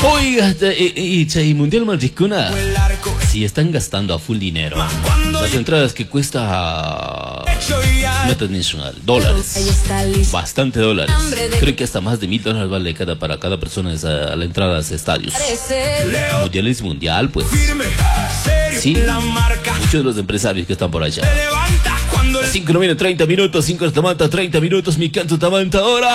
Oiga, y Mundial Maricona, si están gastando a full dinero. Las entradas que cuesta meta mensual, dólares, bastante dólares. Creo que hasta más de $1000 vale para cada persona a la entrada a los estadios. Mundial es mundial, pues. Sí, muchos de los empresarios que están por allá. 5 no viene 30 minutos, 5 hasta mata 30 minutos, mi canto tamanta ahora.